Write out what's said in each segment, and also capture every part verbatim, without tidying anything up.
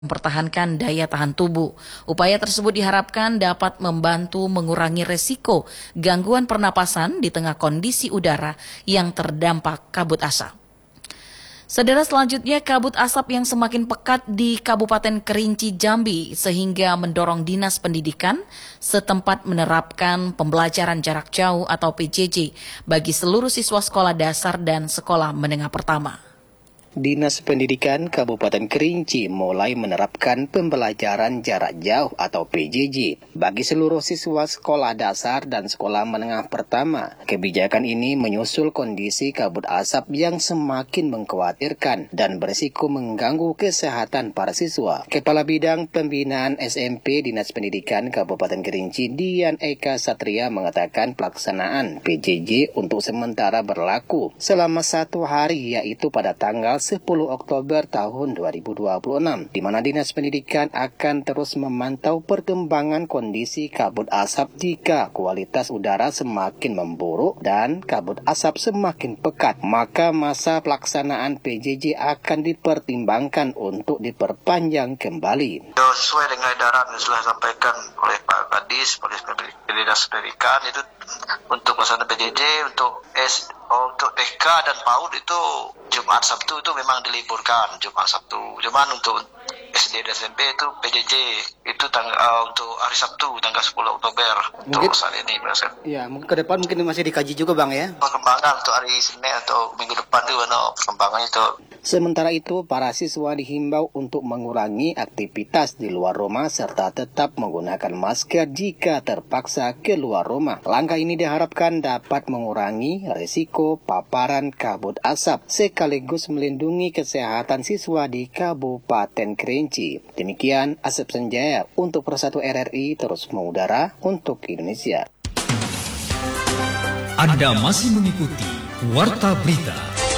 mempertahankan daya tahan tubuh. Upaya tersebut diharapkan dapat membantu mengurangi resiko gangguan pernapasan di tengah kondisi udara yang terdampak kabut asap. Saudara, selanjutnya kabut asap yang semakin pekat di Kabupaten Kerinci Jambi sehingga mendorong Dinas Pendidikan setempat menerapkan pembelajaran jarak jauh atau P J J bagi seluruh siswa sekolah dasar dan sekolah menengah pertama. Dinas Pendidikan Kabupaten Kerinci mulai menerapkan pembelajaran jarak jauh atau P J J bagi seluruh siswa sekolah dasar dan sekolah menengah pertama. Kebijakan ini menyusul kondisi kabut asap yang semakin mengkhawatirkan dan berisiko mengganggu kesehatan para siswa. Kepala Bidang Pembinaan S M P Dinas Pendidikan Kabupaten Kerinci, Dian Eka Satria, mengatakan pelaksanaan P J J untuk sementara berlaku selama satu hari, yaitu pada tanggal sepuluh Oktober tahun dua ribu dua puluh enam, di mana Dinas Pendidikan akan terus memantau perkembangan kondisi kabut asap jika kualitas udara semakin memburuk dan kabut asap semakin pekat, maka masa pelaksanaan P J J akan dipertimbangkan untuk diperpanjang kembali. Sesuai dengan edaran yang sudah disampaikan oleh Pak Kadis, oleh Dinas Pendidikan, itu untuk pelaksanaan P J J untuk S untuk T K dan PAUD itu Jumat Sabtu itu memang diliburkan Jumat Sabtu. Cuman untuk S D dan S M P itu P J J itu tanggal uh, untuk hari Sabtu tanggal sepuluh Oktober mungkin, untuk saat ini. Ya, mungkin ke depan mungkin masih dikaji juga Bang ya. Perkembangan untuk hari Senin atau minggu depan itu no, perkembangan itu. Sementara itu, para siswa dihimbau untuk mengurangi aktivitas di luar rumah serta tetap menggunakan masker jika terpaksa keluar rumah. Langkah ini diharapkan dapat mengurangi risiko paparan kabut asap sekaligus melindungi kesehatan siswa di Kabupaten Kerinci. Demikian Asep Senjaya untuk Persatu R R I terus mengudara untuk Indonesia. Anda masih mengikuti Warta Berita.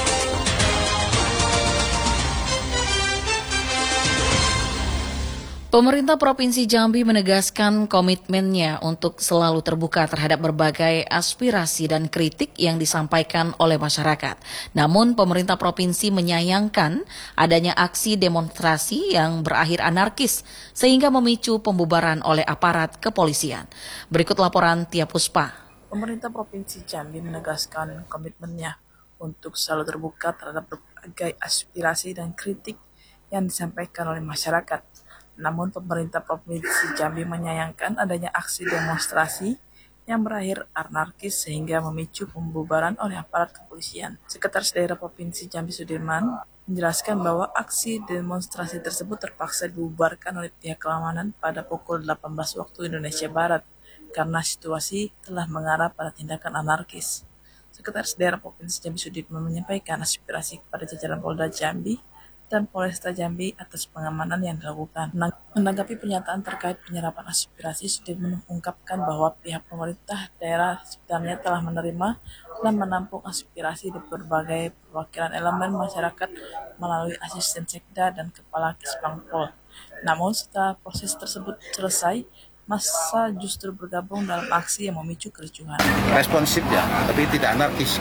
Pemerintah Provinsi Jambi menegaskan komitmennya untuk selalu terbuka terhadap berbagai aspirasi dan kritik yang disampaikan oleh masyarakat. Namun, pemerintah provinsi menyayangkan adanya aksi demonstrasi yang berakhir anarkis sehingga memicu pembubaran oleh aparat kepolisian. Berikut laporan Tia Puspa. Pemerintah Provinsi Jambi menegaskan komitmennya untuk selalu terbuka terhadap berbagai aspirasi dan kritik yang disampaikan oleh masyarakat. Namun pemerintah Provinsi Jambi menyayangkan adanya aksi demonstrasi yang berakhir anarkis sehingga memicu pembubaran oleh aparat kepolisian. Sekretaris Daerah Provinsi Jambi Sudirman menjelaskan bahwa aksi demonstrasi tersebut terpaksa dibubarkan oleh pihak keamanan pada pukul delapan belas waktu Indonesia Barat karena situasi telah mengarah pada tindakan anarkis. Sekretaris Daerah Provinsi Jambi Sudirman menyampaikan aspirasi kepada jajaran Polda Jambi dan Polresta Jambi atas pengamanan yang dilakukan. Menanggapi pernyataan terkait penyerapan aspirasi, Sudirman mengungkapkan bahwa pihak pemerintah daerah sebenarnya telah menerima dan menampung aspirasi dari berbagai perwakilan elemen masyarakat melalui asisten sekda dan kepala Kisbangpol. Namun setelah proses tersebut selesai, massa justru bergabung dalam aksi yang memicu kericuhan. Responsif ya, tapi tidak anarkis.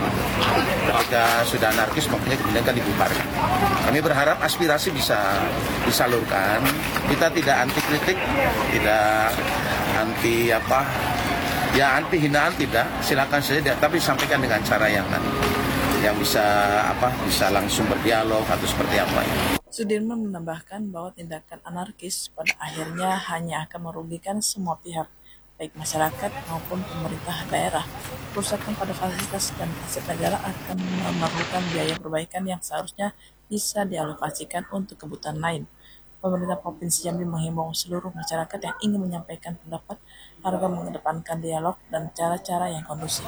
Ketika sudah anarkis, makanya kemudian kan dibubarkan. Kami berharap aspirasi bisa disalurkan. Kita tidak anti kritik, tidak anti apa, ya anti hinaan tidak. Silakan saja, tapi sampaikan dengan cara yang yang bisa apa, bisa langsung berdialog atau seperti apa ya. Sudirman menambahkan bahwa tindakan anarkis pada akhirnya hanya akan merugikan semua pihak, baik masyarakat maupun pemerintah daerah. Kerusakan pada fasilitas dan aset negara akan memerlukan biaya perbaikan yang seharusnya bisa dialokasikan untuk kebutuhan lain. Pemerintah Provinsi Jambi menghimbau seluruh masyarakat yang ingin menyampaikan pendapat agar mengedepankan dialog dan cara-cara yang kondusif.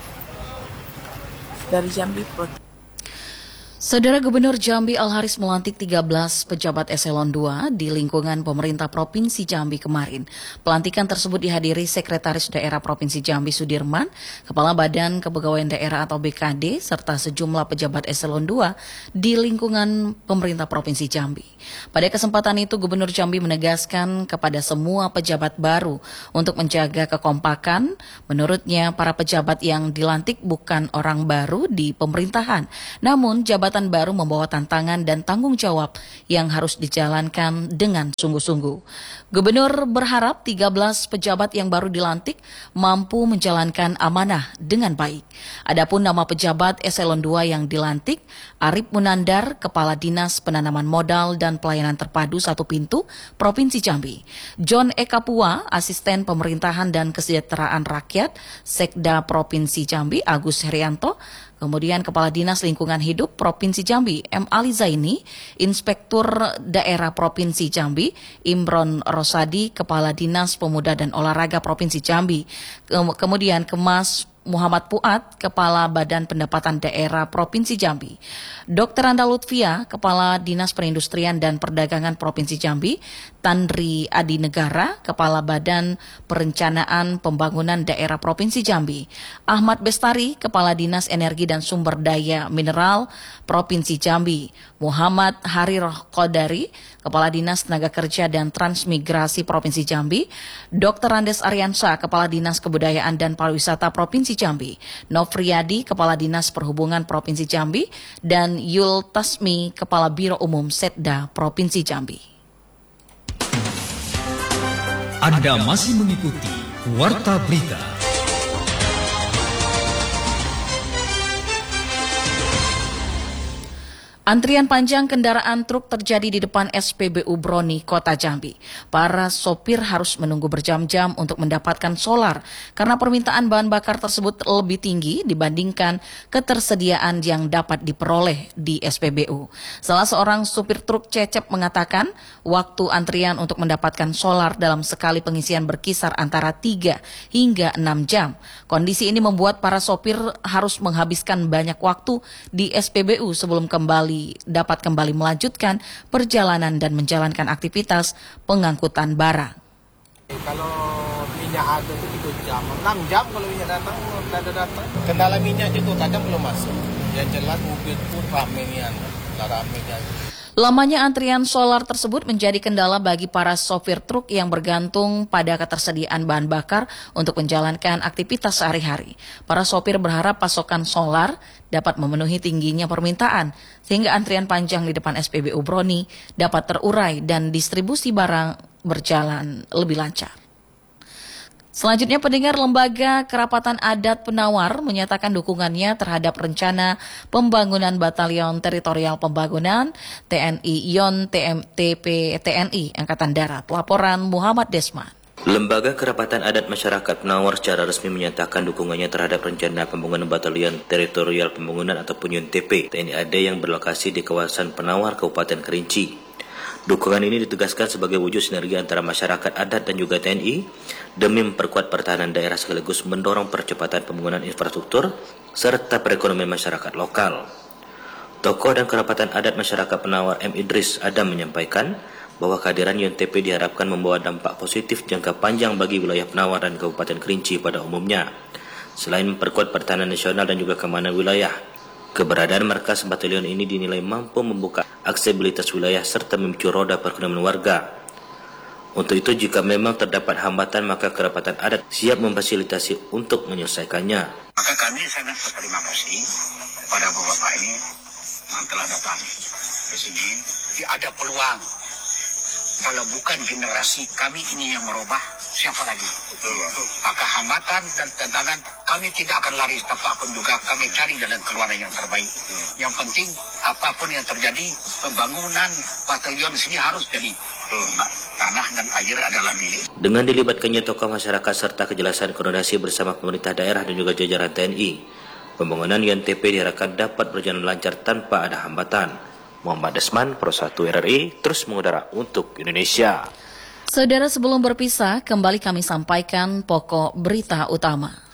Dari Jambi, Saudara Gubernur Jambi Al-Haris melantik tiga belas pejabat eselon dua di lingkungan pemerintah Provinsi Jambi kemarin. Pelantikan tersebut dihadiri Sekretaris Daerah Provinsi Jambi Sudirman, Kepala Badan Kepegawaian Daerah atau B K D, serta sejumlah pejabat eselon dua di lingkungan pemerintah Provinsi Jambi. Pada kesempatan itu, Gubernur Jambi menegaskan kepada semua pejabat baru untuk menjaga kekompakan. Menurutnya, para pejabat yang dilantik bukan orang baru di pemerintahan, namun jabatan jabatan baru membawa tantangan dan tanggung jawab yang harus dijalankan dengan sungguh-sungguh. Gubernur berharap tiga belas pejabat yang baru dilantik mampu menjalankan amanah dengan baik. Adapun nama pejabat eselon dua yang dilantik, Arif Munandar, Kepala Dinas Penanaman Modal dan Pelayanan Terpadu Satu Pintu, Provinsi Jambi. John Eka Pua, Asisten Pemerintahan dan Kesejahteraan Rakyat, Sekda Provinsi Jambi, Agus Herianto. Kemudian Kepala Dinas Lingkungan Hidup Provinsi Jambi, M. Ali Zaini, Inspektur Daerah Provinsi Jambi, Imron Rosadi, Kepala Dinas Pemuda dan Olahraga Provinsi Jambi. Kemudian Kemas Muhammad Puat, Kepala Badan Pendapatan Daerah Provinsi Jambi. Dokter Anda Lutfia, Kepala Dinas Perindustrian dan Perdagangan Provinsi Jambi. Tandri Adi Negara, Kepala Badan Perencanaan Pembangunan Daerah Provinsi Jambi. Ahmad Bestari, Kepala Dinas Energi dan Sumber Daya Mineral Provinsi Jambi. Muhammad Hariroh Qodari, Kepala Dinas Tenaga Kerja dan Transmigrasi Provinsi Jambi. Dokter Andes Aryansa, Kepala Dinas Kebudayaan dan Pariwisata Provinsi Jambi. Nofriyadi, Kepala Dinas Perhubungan Provinsi Jambi. Dan Yul Tasmi, Kepala Biro Umum Setda Provinsi Jambi. Anda masih mengikuti Warta Berita. Antrian panjang kendaraan truk terjadi di depan S P B U Broni, Kota Jambi. Para sopir harus menunggu berjam-jam untuk mendapatkan solar karena permintaan bahan bakar tersebut lebih tinggi dibandingkan ketersediaan yang dapat diperoleh di S P B U. Salah seorang supir truk Cecep mengatakan waktu antrian untuk mendapatkan solar dalam sekali pengisian berkisar antara tiga hingga enam jam. Kondisi ini membuat para sopir harus menghabiskan banyak waktu di S P B U sebelum kembali dapat kembali melanjutkan perjalanan dan menjalankan aktivitas pengangkutan barang. Kalau minyak ada itu tiga jam, enam jam kalau minyak datang, tidak ada datang. Kendala minyak juga kadang belum masuk. Yang jelas mobil pun ramai nih, ramainya. Lamanya antrian solar tersebut menjadi kendala bagi para sopir truk yang bergantung pada ketersediaan bahan bakar untuk menjalankan aktivitas sehari-hari. Para sopir berharap pasokan solar dapat memenuhi tingginya permintaan, sehingga antrian panjang di depan S P B U Broni dapat terurai dan distribusi barang berjalan lebih lancar. Selanjutnya, pendengar, Lembaga Kerapatan Adat Penawar menyatakan dukungannya terhadap rencana pembangunan Batalion Teritorial Pembangunan T N I Yon T M T P T N I Angkatan Darat. Laporan Muhammad Desman. Lembaga Kerapatan Adat Masyarakat Penawar secara resmi menyatakan dukungannya terhadap rencana pembangunan Batalion Teritorial Pembangunan ataupun Yon T P T N I A D yang berlokasi di kawasan Penawar, Kabupaten Kerinci. Dukungan ini ditegaskan sebagai wujud sinergi antara masyarakat adat dan juga T N I demi memperkuat pertahanan daerah sekaligus mendorong percepatan pembangunan infrastruktur serta perekonomian masyarakat lokal. Tokoh dan kerapatan adat masyarakat Penawar M. Idris Adam menyampaikan bahwa kehadiran Yon T P diharapkan membawa dampak positif jangka panjang bagi wilayah Penawar dan Kabupaten Kerinci pada umumnya. Selain memperkuat pertahanan nasional dan juga keamanan wilayah, keberadaan markas batalion ini dinilai mampu membuka aksesibilitas wilayah serta memicu roda perekonomian warga. Untuk itu, jika memang terdapat hambatan, maka kerapatan adat siap memfasilitasi untuk menyelesaikannya. Maka kami sangat berterima kasih kepada Bapak ini yang telah datang ke sini. Ada peluang. Kalau bukan generasi kami ini yang merubah, siapa lagi? Maka hambatan dan tantangan kami tidak akan lari apapun juga. Kami cari jalan keluar yang terbaik. Yang penting apapun yang terjadi, pembangunan batalion sini harus jadi. Tanah dan air adalah milik. Dengan dilibatkannya tokoh masyarakat serta kejelasan koordinasi bersama pemerintah daerah dan juga jajaran T N I, pembangunan Yon T P diharapkan dapat berjalan lancar tanpa ada hambatan. Muhammad Desman, Pro satu R R I, terus mengudara untuk Indonesia. Saudara, sebelum berpisah, kembali kami sampaikan pokok berita utama.